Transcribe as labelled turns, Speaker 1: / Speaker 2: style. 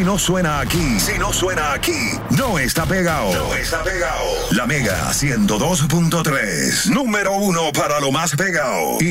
Speaker 1: Si no suena aquí, no está pegado. No está pegado. La Mega 102.3, número 1 para lo más pegado.